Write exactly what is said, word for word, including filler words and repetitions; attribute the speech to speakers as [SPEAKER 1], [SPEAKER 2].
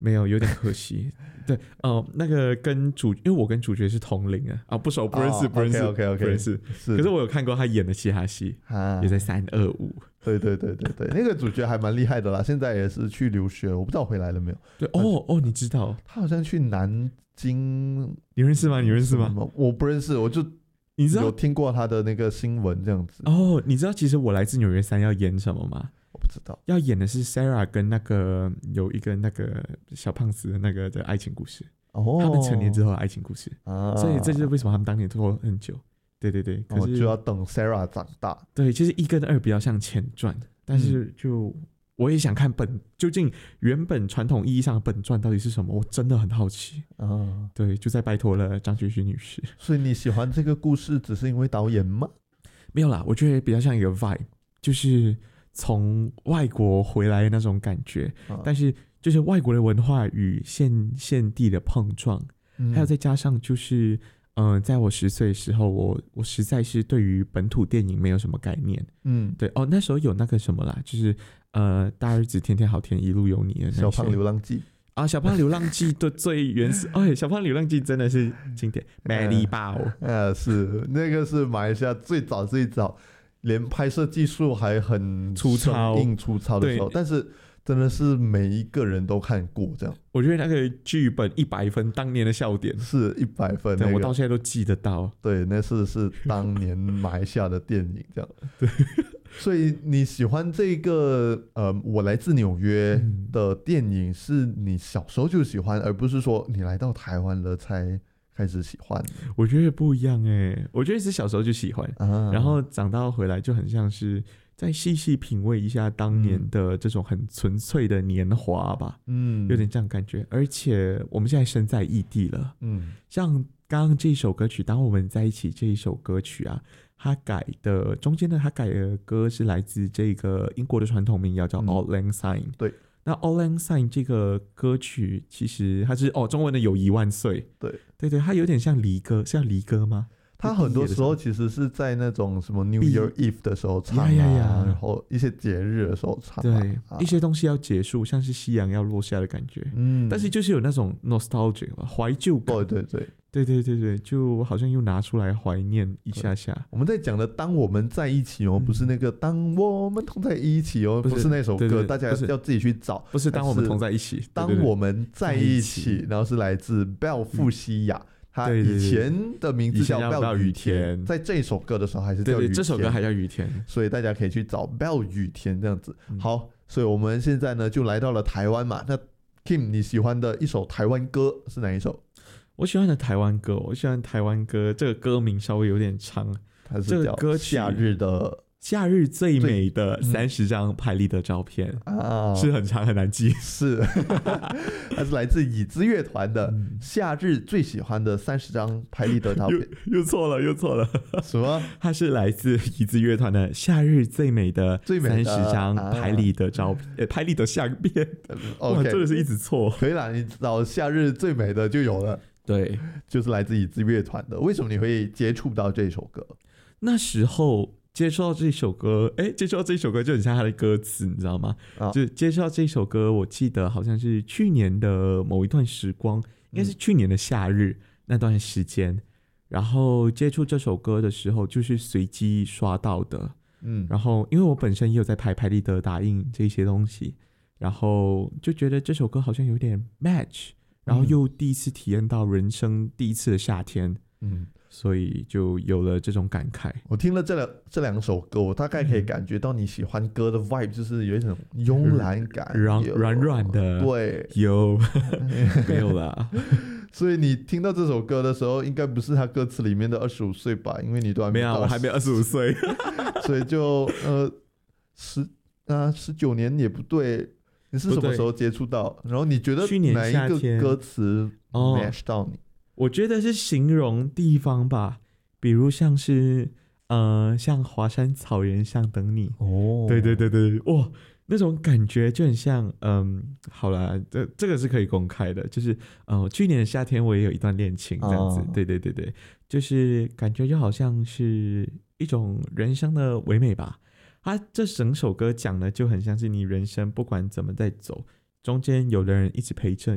[SPEAKER 1] 没有，有点可惜。对，哦、呃，那个跟主，因为我跟主角是同龄啊，啊，不熟，不认识，
[SPEAKER 2] 哦、
[SPEAKER 1] 不认识
[SPEAKER 2] ，OK OK OK，
[SPEAKER 1] 不认识。
[SPEAKER 2] 是，
[SPEAKER 1] 可是我有看过他演的其他戏，
[SPEAKER 2] 啊，
[SPEAKER 1] 也在三二五。
[SPEAKER 2] 对对对对对，那个主角还蛮厉害的啦，现在也是去留学，我不知道回来了没有。
[SPEAKER 1] 对，哦哦，你知道？
[SPEAKER 2] 他好像去南京，
[SPEAKER 1] 你认识吗？你认识吗？
[SPEAKER 2] 我不认识，我就
[SPEAKER 1] 你知道
[SPEAKER 2] 有听过他的那个新闻这样子。
[SPEAKER 1] 哦，你知道其实我来自纽约三要演什么吗？
[SPEAKER 2] 我不知道，
[SPEAKER 1] 要演的是 Sarah 跟那个有一个那个小胖子的那个的爱情故事。哦，他们成年之后的爱情故事啊，所以这就是为什么他们当年拖很久。对对对，可是、
[SPEAKER 2] 哦、就要等 Sarah 长大。
[SPEAKER 1] 对，其实一跟二比较像前传，但是就、嗯、我也想看本究竟原本传统意义上的本传到底是什么，我真的很好奇啊。对，就在拜托了张菊薰女士。
[SPEAKER 2] 所以你喜欢这个故事，只是因为导演吗？
[SPEAKER 1] 没有啦，我觉得比较像一个 vibe， 就是从外国回来的那种感觉，啊、但是就是外国的文化与现现地的碰撞，嗯、还有再加上就是。嗯、呃，在我十岁的时候，我我实在是对于本土电影没有什么概念。嗯，对哦，那时候有那个什么啦，就是呃，大日子天天好甜，一路有你的那些
[SPEAKER 2] 小胖流浪记
[SPEAKER 1] 啊，小胖流浪记的最原始，哎，小胖流浪记真的是经典，美丽爆，
[SPEAKER 2] 呃，是那个是马来西亚最早最早，连拍摄技术还很
[SPEAKER 1] 粗糙、
[SPEAKER 2] 硬粗糙的时候，但是。真的是每一个人都看过这样，
[SPEAKER 1] 我觉得那个剧本一百分，当年的笑点
[SPEAKER 2] 是一百分、那個，
[SPEAKER 1] 我到现在都记得到。
[SPEAKER 2] 对，那是是当年马来西亚的电影这样。对，所以你喜欢这个呃，我来自纽约的电影，是你小时候就喜欢，而不是说你来到台湾了才开始喜欢。
[SPEAKER 1] 我觉得不一样哎、欸，我觉得是小时候就喜欢，啊、然后长大回来就很像是。再细细品味一下当年的这种很纯粹的年华吧，嗯，有点这样感觉。而且我们现在身在异地了，嗯，像刚刚这一首歌曲《当我们在一起》这一首歌曲啊，它改的中间的它改的歌是来自这个英国的传统民谣叫《Auld Lang Syne》，
[SPEAKER 2] 对。
[SPEAKER 1] 那《Auld Lang Syne》这个歌曲其实它是哦中文的友谊万岁，
[SPEAKER 2] 对
[SPEAKER 1] 对对，它有点像离歌，是要离歌吗？
[SPEAKER 2] 他很多时候其实是在那种什么 New Year Eve 的时候唱啊，
[SPEAKER 1] 呀呀呀
[SPEAKER 2] 然后一些节日的时候唱、啊，
[SPEAKER 1] 对、
[SPEAKER 2] 啊，
[SPEAKER 1] 一些东西要结束，像是夕阳要落下的感觉，嗯，但是就是有那种 nostalgia 怀旧感，
[SPEAKER 2] 对对对
[SPEAKER 1] 对对对对，就好像又拿出来怀念一下下。
[SPEAKER 2] 我们在讲的当我们在一起哦，嗯、不是那个当我们同在一起哦，不 是, 不是那首歌，对对对，大家要自己去找。
[SPEAKER 1] 不是当我们同在一起，
[SPEAKER 2] 当我们在一起，对对对，然后是来自 Belle 傅西雅。嗯，他以前的名字叫 Belle 雨田，在这首歌的时候还是叫雨田，
[SPEAKER 1] 对对，这首歌还叫雨田，
[SPEAKER 2] 所以大家可以去找 Belle 雨田这样子。嗯、好，所以我们现在呢就来到了台湾嘛。那 Kim 你喜欢的一首台湾歌是哪一首？
[SPEAKER 1] 我喜欢的台湾歌，我喜欢台湾歌，这个歌名稍微有点长，
[SPEAKER 2] 它是叫《夏日的
[SPEAKER 1] 夏日最美的三十张拍立得照片》啊，是很长很难记，
[SPEAKER 2] 是，它是来自椅子乐团的《夏日最喜欢的三十张拍立得照片》
[SPEAKER 1] 又。又错了，又错了，
[SPEAKER 2] 什么？
[SPEAKER 1] 它是来自椅子乐团的《夏日最美的三十张拍立得照片》，呃、啊，拍立得相片。哇，真的是一直错。
[SPEAKER 2] 可以啦，你找《夏日最美的》就有了。
[SPEAKER 1] 对，
[SPEAKER 2] 就是来自椅子乐团的。为什么你会接触到这首歌？
[SPEAKER 1] 那时候。接触到这首歌，哎，接触到这首歌就很像他的歌词，你知道吗？啊、就接触到这首歌，我记得好像是去年的某一段时光，应该是去年的夏日、嗯、那段时间。然后接触这首歌的时候，就是随机刷到的。嗯，然后因为我本身也有在拍拍立得、打印这些东西，然后就觉得这首歌好像有点 match， 然后又第一次体验到人生第一次的夏天。嗯。所以就有了这种感慨。
[SPEAKER 2] 我听了这两这两首歌，我大概可以感觉到你喜欢歌的 vibe， 就是有一种慵懒感，
[SPEAKER 1] 软软软的。
[SPEAKER 2] 对，
[SPEAKER 1] 有没有啦？
[SPEAKER 2] 所以你听到这首歌的时候，应该不是他歌词里面的二十五岁吧？因为你都还没
[SPEAKER 1] 没有，我还没二十五岁，
[SPEAKER 2] 所以就呃十啊十九年也不对。你是什么时候接触到？然后你觉得哪一个歌词 match 到你？
[SPEAKER 1] 我觉得是形容地方吧，比如像是呃，像华山草原上等你哦，对对对对，哇，那种感觉就很像，嗯，好啦，这这个是可以公开的，就是呃，去年的夏天我也有一段恋情这样子，哦、对对对对，就是感觉就好像是一种人生的唯美吧。他这整首歌讲的就很像是你人生不管怎么在走，中间有的人一直陪着你。